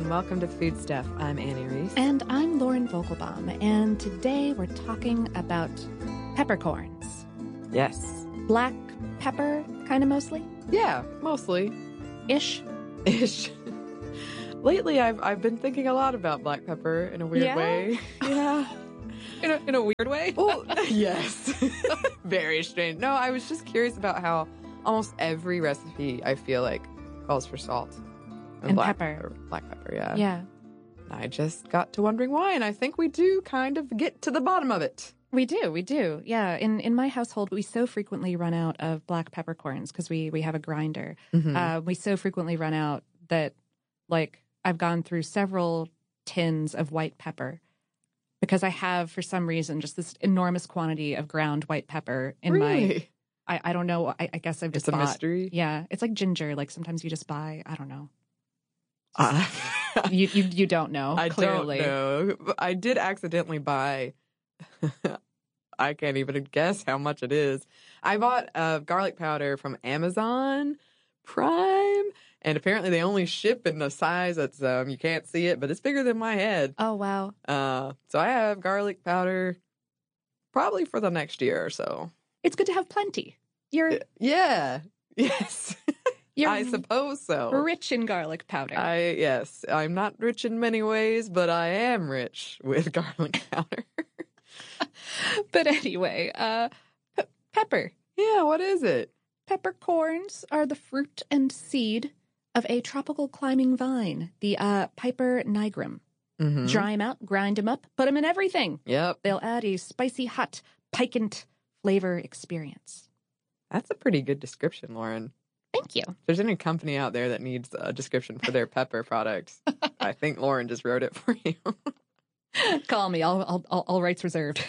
and welcome to Food Stuff. I'm Annie Reese. And I'm Lauren Vogelbaum, and today we're talking about peppercorns. Yes. Black pepper, kind of mostly? Yeah, mostly. Ish. Lately, I've been thinking a lot about black pepper in a weird way. Yeah. In a weird way? Well, yes. Very strange. No, I was just curious about how almost every recipe, I feel like, calls for salt. And pepper. Black pepper, yeah. Yeah. I just got to wondering why, and I think we do kind of get to the bottom of it. We do. Yeah. In my household, we so frequently run out of black peppercorns because we have a grinder. Mm-hmm. We so frequently run out that, like, I've gone through several tins of white pepper because I have, for some reason, just this enormous quantity of ground white pepper in my... I don't know. I guess I've just It's a bought. mystery? Yeah. It's like ginger. Like, sometimes you just buy, I don't know. Uh, You don't know, clearly. I don't know. I did accidentally buy... I can't even guess how much it is. I bought garlic powder from Amazon Prime, and apparently they only ship in the size that's, you can't see it, but it's bigger than my head. Oh, wow. So I have garlic powder probably for the next year or so. It's good to have plenty. You're Yeah. Yes. I suppose so. rich in garlic powder. Yes. I'm not rich in many ways, but I am rich with garlic powder. But anyway, pepper. Yeah, what is it? Peppercorns are the fruit and seed of a tropical climbing vine, the Piper nigrum. Mm-hmm. Dry them out, grind them up, put them in everything. Yep. They'll add a spicy, hot, piquant flavor experience. That's a pretty good description, Lauren. Thank you. If there's any company out there that needs a description for their pepper products, I think Lauren just wrote it for you. Call me. All rights reserved.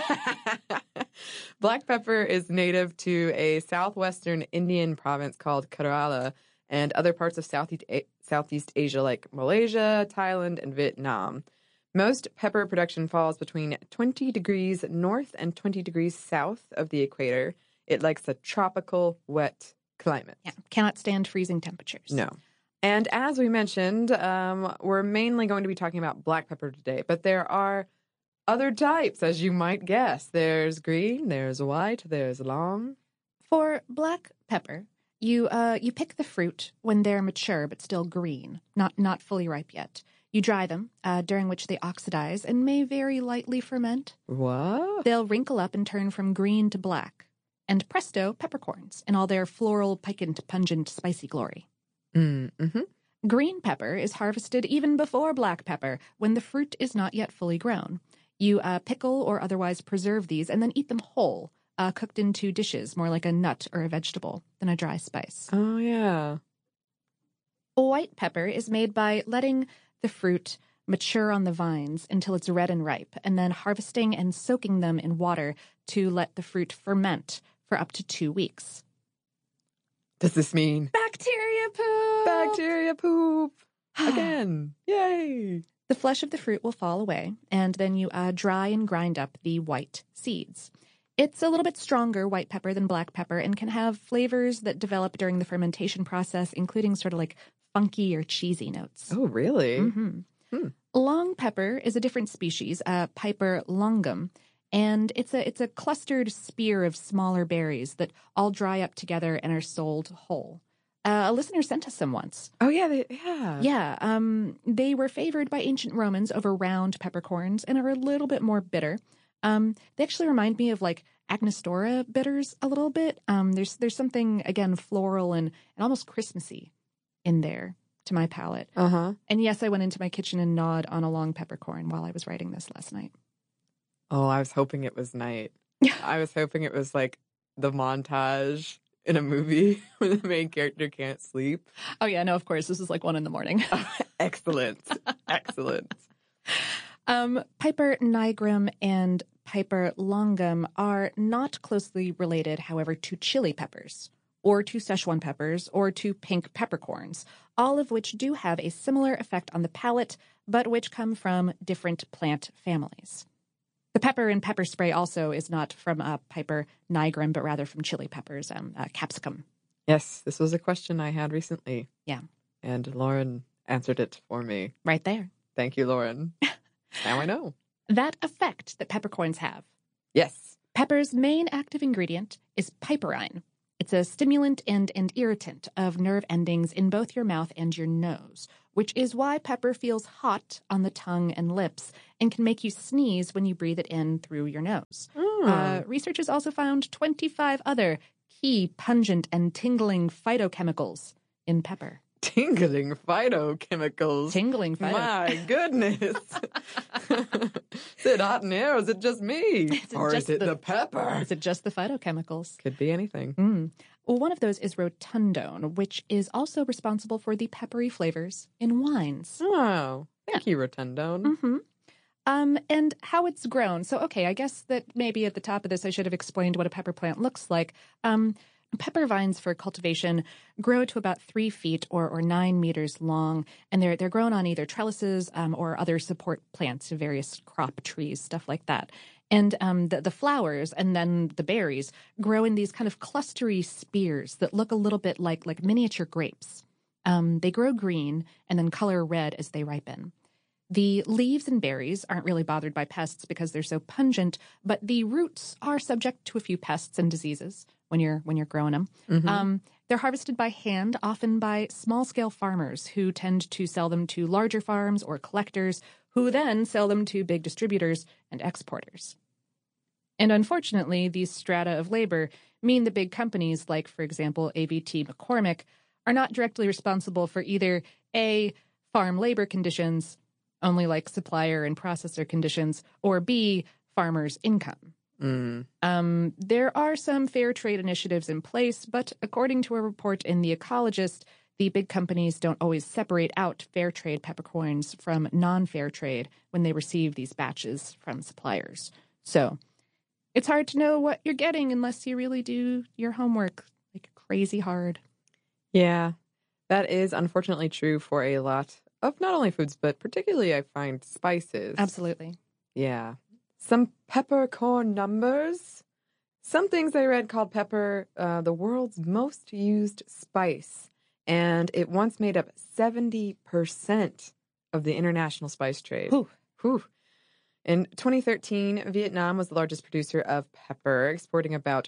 Black pepper is native to a southwestern Indian province called Kerala and other parts of Southeast Asia like Malaysia, Thailand, and Vietnam. Most pepper production falls between 20 degrees north and 20 degrees south of the equator. It likes a tropical, wet climate. Yeah, cannot stand freezing temperatures. No. And as we mentioned, we're mainly going to be talking about black pepper today, but there are other types, as you might guess. There's green, there's white, there's long. For black pepper, you pick the fruit when they're mature but still green, not fully ripe yet. You dry them, during which they oxidize and may very lightly ferment. What? They'll wrinkle up and turn from green to black. And presto, peppercorns in all their floral, piquant, pungent, spicy glory. Mm-hmm. Green pepper is harvested even before black pepper, when the fruit is not yet fully grown. You pickle or otherwise preserve these and then eat them whole, cooked into dishes, more like a nut or a vegetable than a dry spice. Oh, yeah. White pepper is made by letting the fruit mature on the vines until it's red and ripe, and then harvesting and soaking them in water to let the fruit ferment for up to 2 weeks. Does this mean Bacteria poop! bacteria poop? Again. Yay. The flesh of the fruit will fall away, and then you dry and grind up the white seeds. It's a little bit stronger white pepper than black pepper and can have flavors that develop during the fermentation process, including sort of like funky or cheesy notes. Oh, really? Mm-hmm. Long pepper is a different species, Piper longum, and it's a clustered spear of smaller berries that all dry up together and are sold whole. A listener sent us some once. Oh, yeah. Yeah, they were favored by ancient Romans over round peppercorns and are a little bit more bitter. They actually remind me of like Agnostora bitters a little bit. There's something, again, floral and almost Christmassy in there to my palate. Uh-huh. And yes, I went into my kitchen and gnawed on a long peppercorn while I was writing this last night. Oh, I was hoping it was night. I was hoping it was like the montage in a movie where the main character can't sleep. Oh, yeah, no, of course. This is like 1 a.m. Excellent. Excellent. Piper nigrum and Piper longum are not closely related, however, to chili peppers or to Szechuan peppers or to pink peppercorns, all of which do have a similar effect on the palate, but which come from different plant families. The pepper in pepper spray also is not from Piper nigrum, but rather from chili peppers, capsicum. Yes, this was a question I had recently. Yeah. And Lauren answered it for me. Right there. Thank you, Lauren. Now I know. That effect that peppercorns have. Yes. Pepper's main active ingredient is piperine. It's a stimulant and irritant of nerve endings in both your mouth and your nose, which is why pepper feels hot on the tongue and lips and can make you sneeze when you breathe it in through your nose. Researchers also found 25 other key pungent and tingling phytochemicals in pepper. Tingling phytochemicals. Tingling phytochemicals. My goodness. Is it hot in here or is it just me? Or is it the pepper? Is it just the phytochemicals? Could be anything. Well, one of those is rotundone, which is also responsible for the peppery flavors in wines. Oh, thank you, rotundone. Mm-hmm. And how it's grown. So, okay, I guess that maybe at the top of this I should have explained what a pepper plant looks like. Pepper vines for cultivation grow to about 3 feet or 9 meters long, and they're grown on either trellises or other support plants, various crop trees, stuff like that. And the flowers and then the berries grow in these kind of clustery spears that look a little bit like miniature grapes. They grow green and then color red as they ripen. The leaves and berries aren't really bothered by pests because they're so pungent, but the roots are subject to a few pests and diseases when you're growing them. Mm-hmm. They're harvested by hand, often by small-scale farmers who tend to sell them to larger farms or collectors who then sell them to big distributors and exporters. And unfortunately, these strata of labor mean the big companies like, for example, ABT McCormick, are not directly responsible for either A, farm labor conditions, only like supplier and processor conditions, or B, farmers' income. There are some fair trade initiatives in place, but according to a report in The Ecologist, the big companies don't always separate out fair trade peppercorns from non-fair trade when they receive these batches from suppliers. So it's hard to know what you're getting unless you really do your homework like crazy hard. Yeah, that is unfortunately true for a lot of not only foods, but particularly I find spices. Absolutely. Yeah. Some peppercorn numbers. Some things I read called pepper the world's most used spice, and it once made up 70% of the international spice trade. Whew. In 2013, Vietnam was the largest producer of pepper, exporting about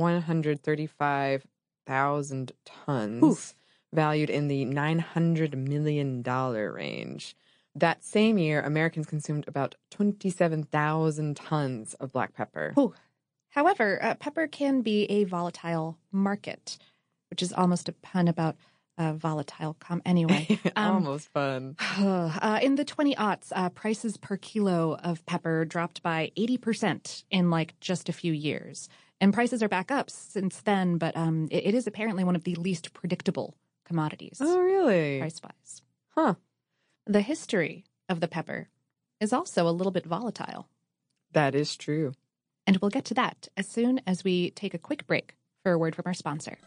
135,000 tons, valued in the $900 million range. That same year, Americans consumed about 27,000 tons of black pepper. However, pepper can be a volatile market, which is almost a pun about volatile anyway. Almost fun. In the 20-aughts, prices per kilo of pepper dropped by 80% in just a few years. And prices are back up since then, but it is apparently one of the least predictable commodities. Oh, really? Price-wise. Huh. The history of the pepper is also a little bit volatile. That is true. And we'll get to that as soon as we take a quick break for a word from our sponsor.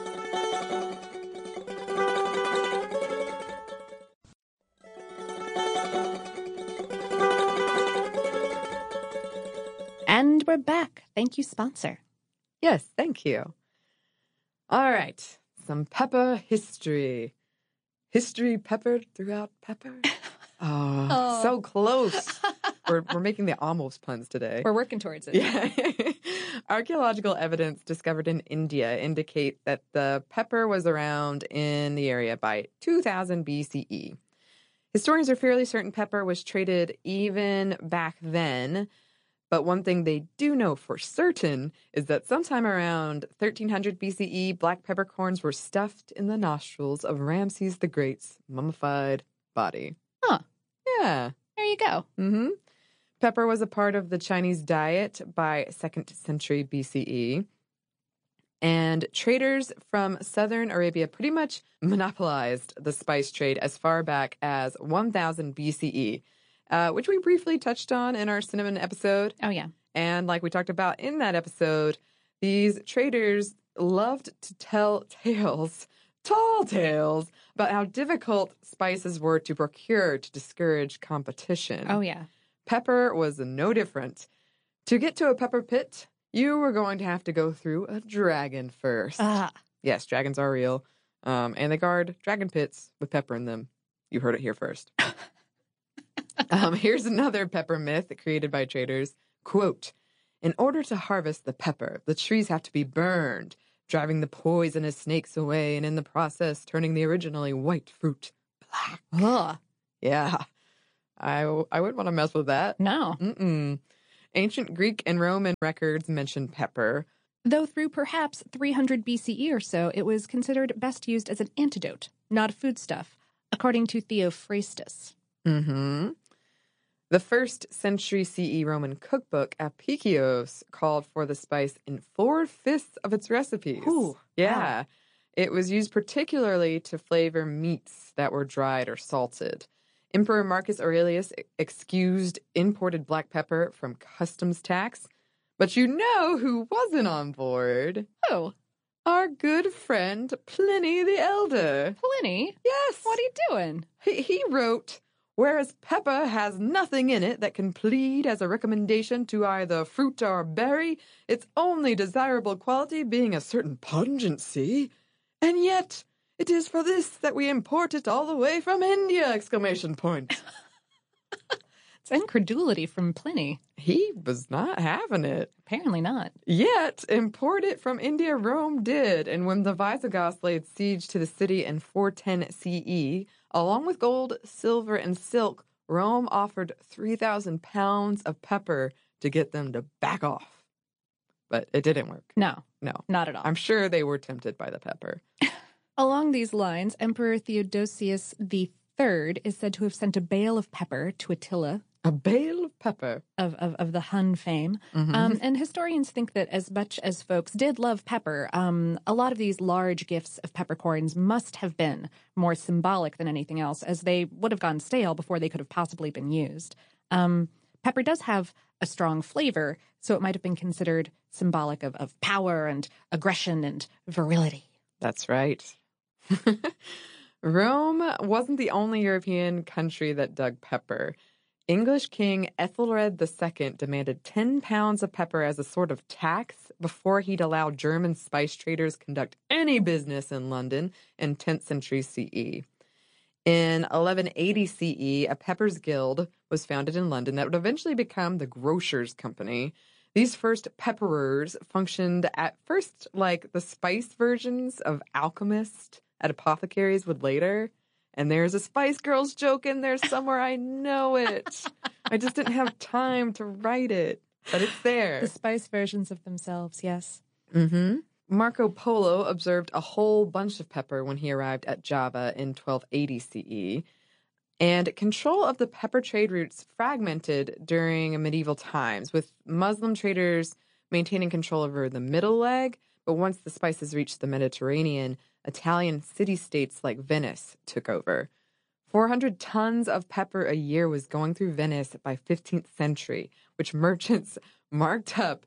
And we're back. Thank you, sponsor. Yes, thank you. All right. Some pepper history. History peppered throughout pepper. Oh, so close. We're making the almost puns today. We're working towards it. Yeah. Archaeological evidence discovered in India indicate that the pepper was around in the area by 2000 BCE. Historians are fairly certain pepper was traded even back then, but one thing they do know for certain is that sometime around 1300 BCE, black peppercorns were stuffed in the nostrils of Ramses the Great's mummified body. Huh. Yeah. There you go. Mm-hmm. Pepper was a part of the Chinese diet by 2nd century BCE. And traders from southern Arabia pretty much monopolized the spice trade as far back as 1000 BCE, which we briefly touched on in our cinnamon episode. Oh, yeah. And like we talked about in that episode, these traders loved to tell tall tales, about how difficult spices were to procure to discourage competition. Oh, yeah. Pepper was no different. To get to a pepper pit, you were going to have to go through a dragon first. Ah. Yes, dragons are real. And they guard dragon pits with pepper in them. You heard it here first. Here's another pepper myth created by traders. Quote, in order to harvest the pepper, the trees have to be burned, driving the poisonous snakes away, and in the process, turning the originally white fruit black. Ugh. Yeah, I wouldn't want to mess with that. No. Mm-mm. Ancient Greek and Roman records mention pepper. Though through perhaps 300 BCE or so, it was considered best used as an antidote, not a foodstuff, according to Theophrastus. Mm-hmm. The 1st century CE Roman cookbook, Apicios, called for the spice in 4/5 of its recipes. Ooh, yeah. wow. It was used particularly to flavor meats that were dried or salted. Emperor Marcus Aurelius excused imported black pepper from customs tax. But you know who wasn't on board? Oh, Our good friend Pliny the Elder. Pliny? Yes. What are you doing? He wrote, whereas pepper has nothing in it that can plead as a recommendation to either fruit or berry, its only desirable quality being a certain pungency, and yet it is for this that we import it all the way from India! Exclamation point. It's incredulity from Pliny. He was not having it. Apparently not. Yet, import it from India, Rome did, and when the Visigoths laid siege to the city in 410 CE, along with gold, silver, and silk, Rome offered 3,000 pounds of pepper to get them to back off. But it didn't work. No, No. not at all. I'm sure they were tempted by the pepper. Along these lines, Emperor Theodosius III is said to have sent a bale of pepper to Attila, A bale of pepper. of the Hun fame. Mm-hmm. And historians think that as much as folks did love pepper, a lot of these large gifts of peppercorns must have been more symbolic than anything else, as they would have gone stale before they could have possibly been used. Pepper does have a strong flavor, so it might have been considered symbolic of power and aggression and virility. That's right. Rome wasn't the only European country that dug pepper. English King Ethelred II demanded 10 pounds of pepper as a sort of tax before he'd allow German spice traders conduct any business in London in 10th century CE. In 1180 CE, a peppers guild was founded in London that would eventually become the Grocers' Company. These first pepperers functioned at first like the spice versions of alchemists at apothecaries would later. And there's a Spice Girls joke in there somewhere. I know it. I just didn't have time to write it, but it's there. The spice versions of themselves, yes. Mm-hmm. Marco Polo observed a whole bunch of pepper when he arrived at Java in 1280 CE. And control of the pepper trade routes fragmented during medieval times, with Muslim traders maintaining control over the middle leg. But once the spices reached the Mediterranean, Italian city-states like Venice took over. 400 tons of pepper a year was going through Venice by 15th century, which merchants marked up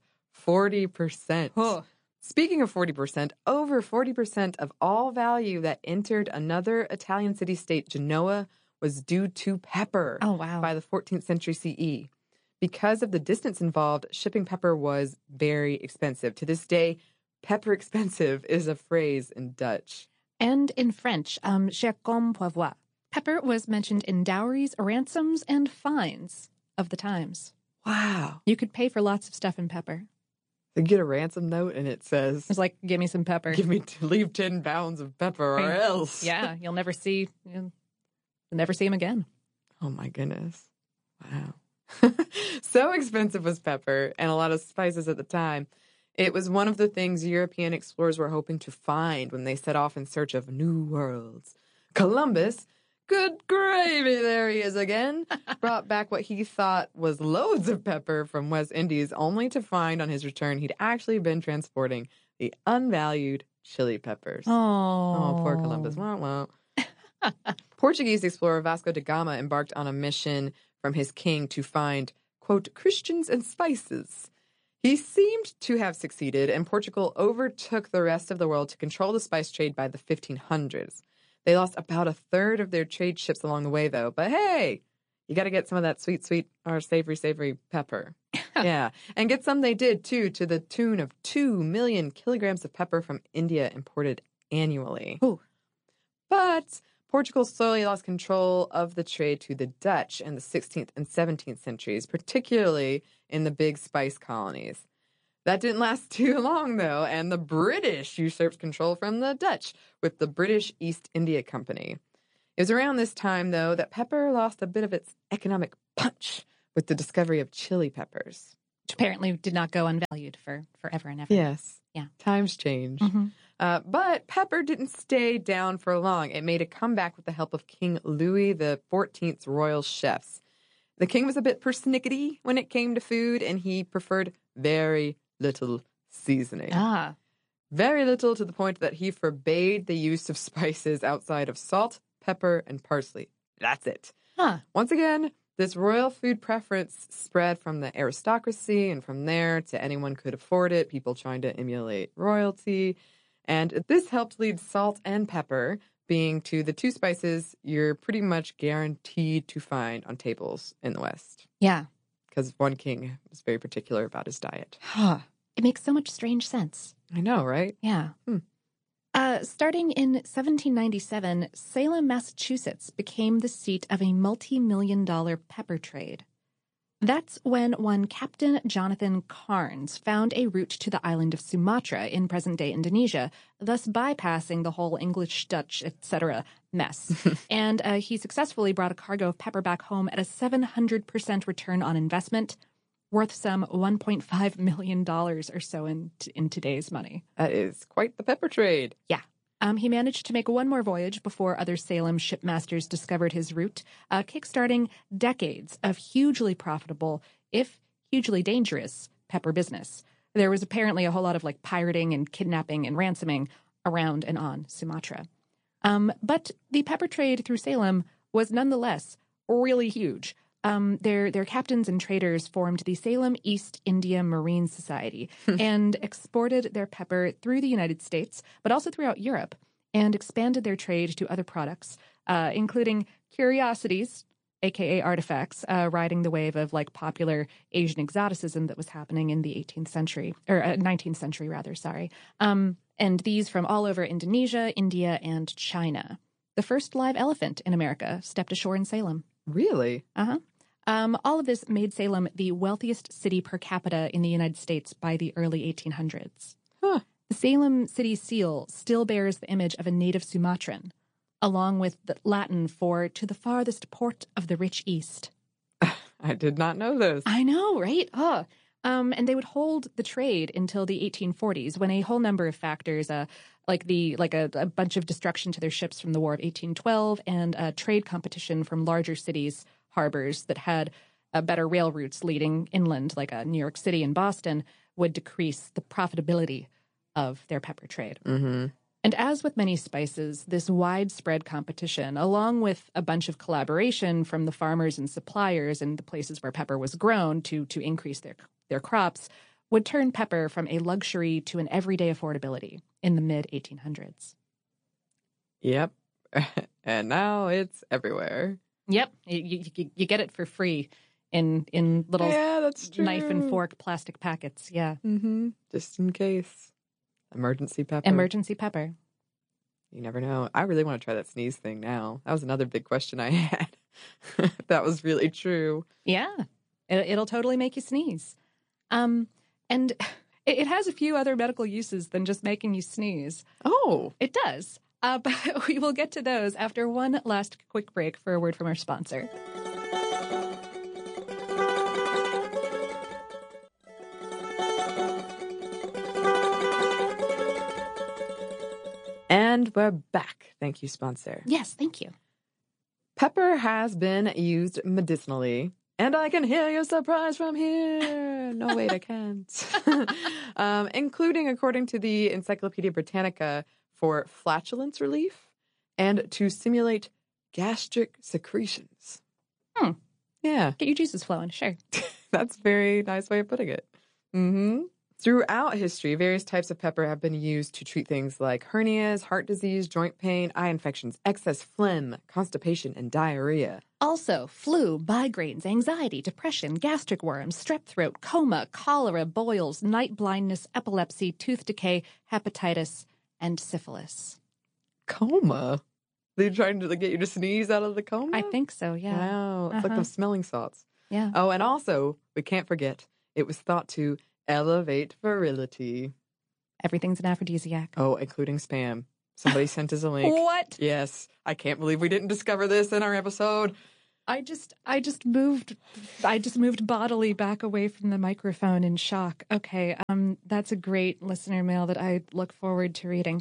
40%. Oh. Speaking of 40%, over 40% of all value that entered another Italian city-state, Genoa, was due to pepper. Oh, wow. By the 14th century CE. Because of the distance involved, shipping pepper was very expensive. To this day, pepper expensive is a phrase in Dutch. And in French, cher comme poivrois. Pepper was mentioned in dowries, ransoms, and fines of the times. Wow. You could pay for lots of stuff in pepper. They get a ransom note and it says, It's like, give me some pepper. leave 10 pounds of pepper or else. Yeah, you'll never see him again. Oh my goodness. Wow. So expensive was pepper and a lot of spices at the time. It was one of the things European explorers were hoping to find when they set off in search of new worlds. Columbus, good gravy, there he is again, brought back what he thought was loads of pepper from West Indies, only to find on his return he'd actually been transporting the unvalued chili peppers. Oh, poor Columbus. Wah, wah. Portuguese explorer Vasco da Gama embarked on a mission from his king to find, quote, Christians and spices. He seemed to have succeeded, and Portugal overtook the rest of the world to control the spice trade by the 1500s. They lost about a third of their trade ships along the way, though. But hey, you got to get some of that sweet, sweet, or savory pepper. Yeah. And get some they did, too, to the tune of 2 million kilograms of pepper from India imported annually. Ooh. But Portugal slowly lost control of the trade to the Dutch in the 16th and 17th centuries, particularly in the big spice colonies. That didn't last too long, though, and the British usurped control from the Dutch with the British East India Company. It was around this time, though, that pepper lost a bit of its economic punch with the discovery of chili peppers. Which apparently did not go unvalued for forever and ever. Yes. Yeah. Times change. Mm-hmm. But pepper didn't stay down for long. It made a comeback with the help of King Louis XIV's royal chefs. The king was a bit persnickety when it came to food, and he preferred very little seasoning. Very little, to the point that he forbade the use of spices outside of salt, pepper, and parsley. That's it. Once again, this royal food preference spread from the aristocracy, and from there to anyone could afford it, people trying to emulate royalty. And this helped lead salt and pepper being to the two spices you're pretty much guaranteed to find on tables in the West. Yeah. Because one king was very particular about his diet. It makes so much strange sense. I know, right? Yeah. Starting in 1797, Salem, Massachusetts became the seat of a multi-million-dollar pepper trade. That's when one Captain Jonathan Carnes found a route to the island of Sumatra in present-day Indonesia, thus bypassing the whole English, Dutch, etc. mess. And he successfully brought a cargo of pepper back home at a 700% return on investment, worth some $1.5 million or so in today's money. That is quite the pepper trade. Yeah. He managed to make one more voyage before other Salem shipmasters discovered his route, kickstarting decades of hugely profitable, if hugely dangerous, pepper business. There was apparently a whole lot of pirating and kidnapping and ransoming around and on Sumatra. But the pepper trade through Salem was nonetheless really huge. Their captains and traders formed the Salem East India Marine Society and exported their pepper through the United States, but also throughout Europe, and expanded their trade to other products, including curiosities, aka artifacts, riding the wave of popular Asian exoticism that was happening in the 18th century, or 19th century rather, sorry. And these from all over Indonesia, India, and China. The first live elephant in America stepped ashore in Salem. Really? Uh-huh. All of this made Salem the wealthiest city per capita in the United States by the early 1800s. Huh. The Salem city seal still bears the image of a native Sumatran, along with the Latin for "to the farthest port of the rich East." I did not know this. I know, right? And they would hold the trade until the 1840s, when a whole number of factors, like a bunch of destruction to their ships from the War of 1812 and trade competition from larger cities, harbors that had better rail routes leading inland, like New York City and Boston, would decrease the profitability of their pepper trade. Mm-hmm. And as with many spices, this widespread competition, along with a bunch of collaboration from the farmers and suppliers in the places where pepper was grown to increase their crops, would turn pepper from a luxury to an everyday affordability in the mid-1800s. Yep. And now it's everywhere. Yep. You get it for free in little that's true. Knife and fork plastic packets. Yeah. Mm-hmm. Just in case. Emergency pepper. Emergency pepper. You never know. I really want to try that sneeze thing now. That was another big question I had. That was really true. Yeah. It'll totally make you sneeze. And it has a few other medical uses than just making you sneeze. Oh. It does. But we will get to those after one last quick break for a word from our sponsor. And we're back. Thank you, sponsor. Yes, thank you. Pepper has been used medicinally. And I can hear your surprise from here. No, wait, I can't. Including, according to the Encyclopedia Britannica, for flatulence relief and to simulate gastric secretions. Yeah. Get your juices flowing, sure. That's a very nice way of putting it. Mm-hmm. Throughout history, various types of pepper have been used to treat things like hernias, heart disease, joint pain, eye infections, excess phlegm, constipation, and diarrhea. Also, flu, migraines, anxiety, depression, gastric worms, strep throat, coma, cholera, boils, night blindness, epilepsy, tooth decay, hepatitis, and syphilis. Coma? They're trying to get you to sneeze out of the coma? I think so, yeah. Wow. It's like those smelling salts. Yeah. Oh, and also, we can't forget, it was thought to elevate virility. Everything's an aphrodisiac. Oh, including spam. Somebody sent us a link. What? Yes. I can't believe we didn't discover this in our episode. I just moved bodily back away from the microphone in shock. Okay, that's a great listener mail that I look forward to reading.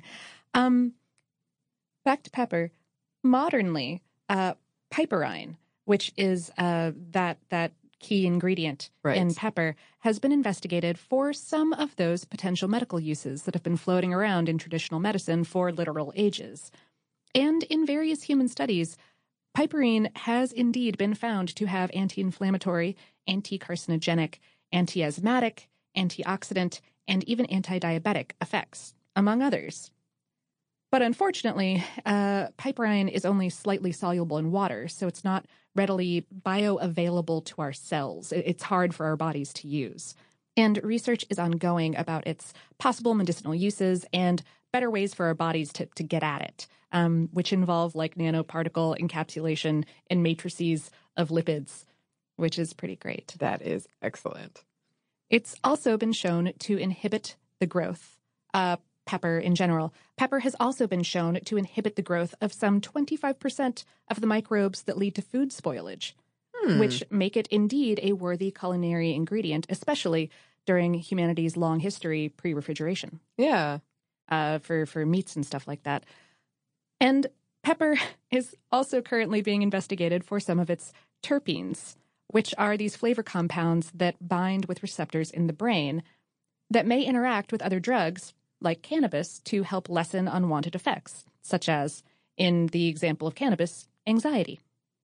Back to pepper. Modernly, piperine, which is that key ingredient in pepper, has been investigated for some of those potential medical uses that have been floating around in traditional medicine for literal ages. And in various human studies, piperine has indeed been found to have anti-inflammatory, anti-carcinogenic, anti-asthmatic, antioxidant, and even anti-diabetic effects, among others. But unfortunately, piperine is only slightly soluble in water, so it's not readily bioavailable to our cells. It's hard for our bodies to use. And research is ongoing about its possible medicinal uses and better ways for our bodies to get at it, which involve like nanoparticle encapsulation in matrices of lipids, which is pretty great. That is excellent. It's also been shown to inhibit the growth. Pepper in general. Pepper has also been shown to inhibit the growth of some 25% of the microbes that lead to food spoilage, which make it indeed a worthy culinary ingredient, especially during humanity's long history pre-refrigeration. Yeah. For meats and stuff like that. And pepper is also currently being investigated for some of its terpenes, which are these flavor compounds that bind with receptors in the brain that may interact with other drugs, like cannabis, to help lessen unwanted effects, such as, in the example of cannabis, anxiety.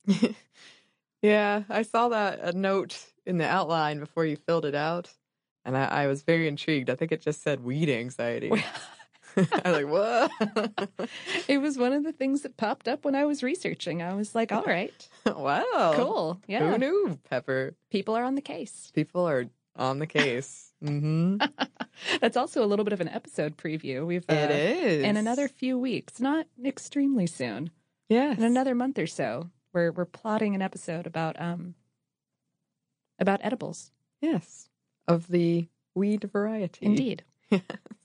Yeah, I saw a note in the outline before you filled it out, and I was very intrigued. I think it just said weed anxiety. I was like, what? It was one of the things that popped up when I was researching. I was like, all right. Wow. Cool. Yeah. Who knew, Pepper? People are on the case. People are on the case. Mm-hmm. That's also a little bit of an episode preview. It is. In another few weeks, not extremely soon. Yes. In another month or so, we're plotting an episode about edibles. Yes. Of the weed variety. Indeed. Yes.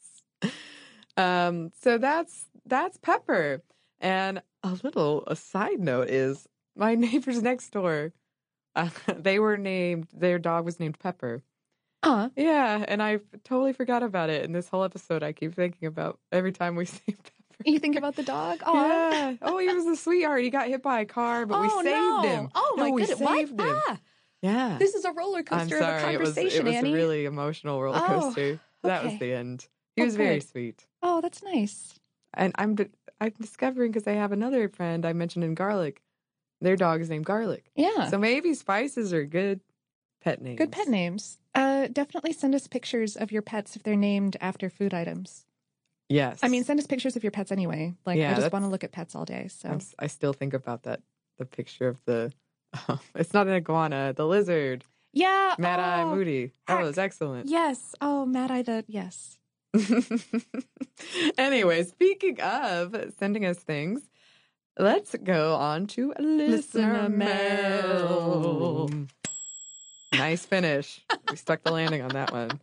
So that's pepper. And a side note is my neighbors next door, their dog was named Pepper. Yeah, and I totally forgot about it. In this whole episode, I keep thinking about every time we see Pepper. You think about the dog? Aww. Yeah. Oh, he was a sweetheart. He got hit by a car, but we saved him. Oh, my goodness. We saved him. Yeah. This is a roller coaster of a conversation, Annie. Annie. It was a really emotional roller coaster. Okay. That was the end. He was very sweet. Oh, that's nice. And I'm discovering, because I have another friend I mentioned in Garlic, their dog is named Garlic. Yeah. So maybe spices are good pet names. Good pet names. Definitely send us pictures of your pets if they're named after food items. Yes. I mean, send us pictures of your pets anyway. I just want to look at pets all day. So I still think about the picture of it's not an iguana, the lizard. Yeah. Mad Eye Moody. That was excellent. Yes. Oh, Mad Eye yes. Anyway, speaking of sending us things, let's go on to listener mail. Nice finish. We stuck the landing on that one.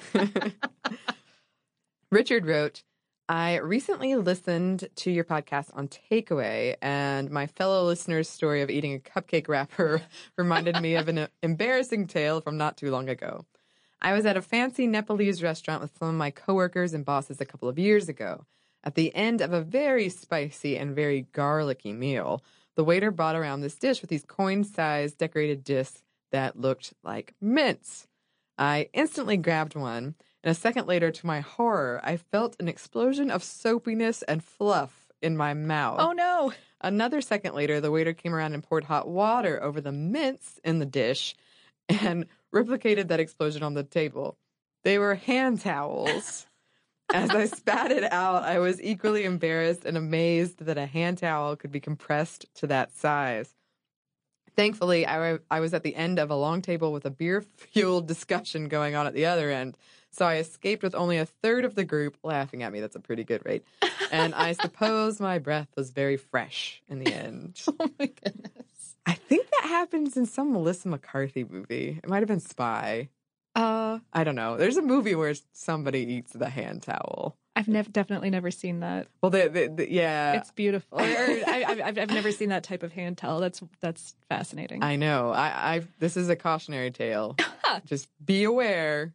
Richard wrote, I recently listened to your podcast on takeaway, and my fellow listener's story of eating a cupcake wrapper reminded me of an embarrassing tale from not too long ago. I was at a fancy Nepalese restaurant with some of my coworkers and bosses a couple of years ago. At the end of a very spicy and very garlicky meal, the waiter brought around this dish with these coin-sized decorated discs that looked like mints. I instantly grabbed one, and a second later, to my horror, I felt an explosion of soapiness and fluff in my mouth. Oh, no. Another second later, the waiter came around and poured hot water over the mints in the dish and replicated that explosion on the table. They were hand towels. As I spat it out, I was equally embarrassed and amazed that a hand towel could be compressed to that size. Thankfully, I was at the end of a long table with a beer-fueled discussion going on at the other end, so I escaped with only a third of the group laughing at me. That's a pretty good rate. And I suppose my breath was very fresh in the end. Oh my goodness. I think that happens in some Melissa McCarthy movie. It might have been Spy. I don't know. There's a movie where somebody eats the hand towel. I've definitely never seen that. Well, yeah, It's beautiful. I've never seen that type of hand towel. That's fascinating. I know. This is a cautionary tale. Just be aware.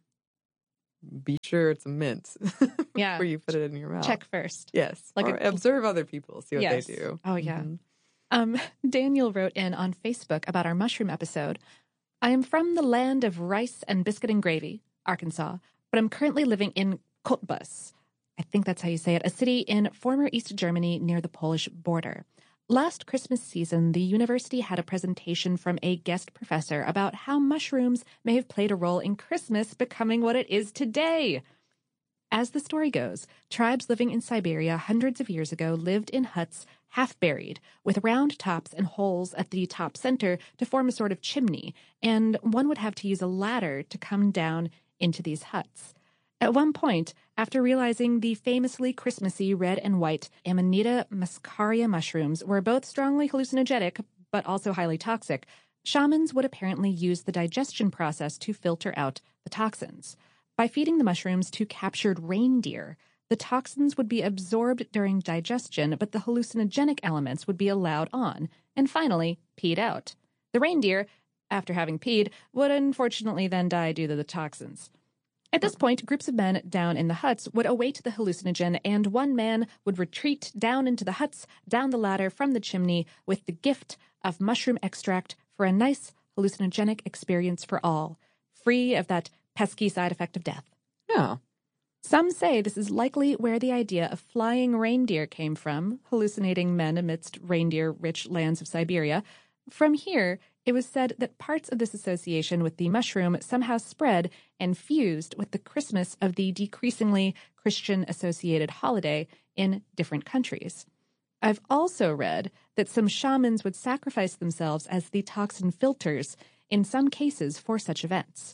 Be sure it's a mint. Yeah. Before you put it in your mouth. Check first. Yes. Like or observe other people. See what Yes. they do. Oh yeah. Mm-hmm. Daniel wrote in on Facebook about our mushroom episode. I am from the land of rice and biscuit and gravy, Arkansas, but I'm currently living in Cottbus. I think that's how you say it, a city in former East Germany near the Polish border. Last Christmas season, the university had a presentation from a guest professor about how mushrooms may have played a role in Christmas becoming what it is today. As the story goes, tribes living in Siberia hundreds of years ago lived in huts half buried, with round tops and holes at the top center to form a sort of chimney, and one would have to use a ladder to come down into these huts. At one point, after realizing the famously Christmassy red and white Amanita muscaria mushrooms were both strongly hallucinogenic but also highly toxic, shamans would apparently use the digestion process to filter out the toxins. By feeding the mushrooms to captured reindeer, the toxins would be absorbed during digestion, but the hallucinogenic elements would be allowed on, and finally peed out. The reindeer, after having peed, would unfortunately then die due to the toxins. At this point, groups of men down in the huts would await the hallucinogen, and one man would retreat down into the huts, down the ladder from the chimney, with the gift of mushroom extract for a nice hallucinogenic experience for all, free of that pesky side effect of death. Yeah. Some say this is likely where the idea of flying reindeer came from, hallucinating men amidst reindeer-rich lands of Siberia. From here, it was said that parts of this association with the mushroom somehow spread and fused with the Christmas of the decreasingly Christian-associated holiday in different countries. I've also read that some shamans would sacrifice themselves as the toxin filters, in some cases for such events.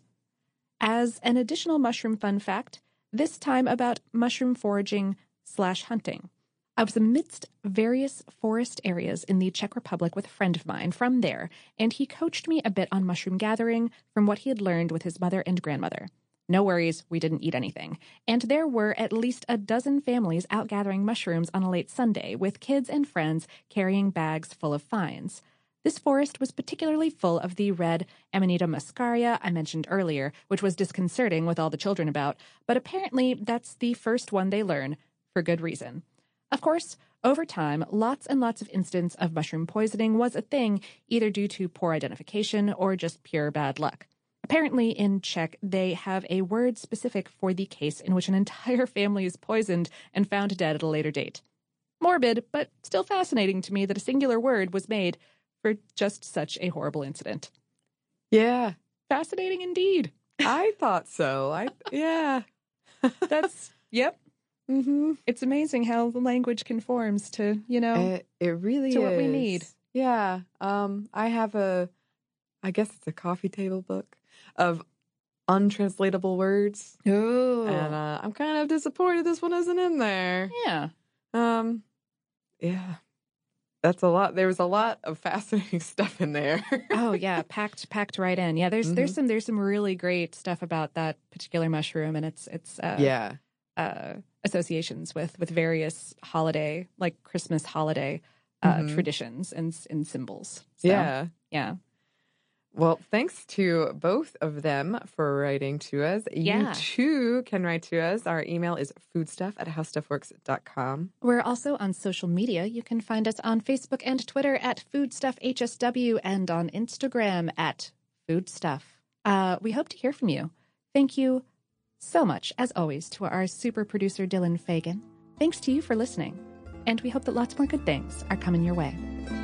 As an additional mushroom fun fact, this time about mushroom foraging/hunting. I was amidst various forest areas in the Czech Republic with a friend of mine from there, and he coached me a bit on mushroom gathering from what he had learned with his mother and grandmother. No worries, we didn't eat anything. And there were at least a dozen families out gathering mushrooms on a late Sunday, with kids and friends carrying bags full of finds. This forest was particularly full of the red Amanita muscaria I mentioned earlier, which was disconcerting with all the children about, but apparently that's the first one they learn, for good reason. Of course, over time, lots and lots of instances of mushroom poisoning was a thing, either due to poor identification or just pure bad luck. Apparently, in Czech, they have a word specific for the case in which an entire family is poisoned and found dead at a later date. Morbid, but still fascinating to me that a singular word was made for just such a horrible incident. Yeah. Fascinating indeed. I thought so. Yeah. That's, yep. Mm-hmm. It's amazing how the language conforms to, it really to is. what we need. Yeah. I have I guess it's a coffee table book of untranslatable words. Oh. And I'm kind of disappointed this one isn't in there. Yeah. Yeah. That's a lot. There was a lot of fascinating stuff in there. Oh yeah, packed right in. Yeah, there's some really great stuff about that particular mushroom and its associations with various holiday, like Christmas holiday traditions and symbols. So, yeah. Well, thanks to both of them for writing to us. Yeah. You too can write to us. Our email is foodstuff@howstuffworks.com. We're also on social media. You can find us on Facebook and Twitter at FoodstuffHSW and on Instagram at Foodstuff. We hope to hear from you. Thank you so much, as always, to our super producer, Dylan Fagan. Thanks to you for listening. And we hope that lots more good things are coming your way.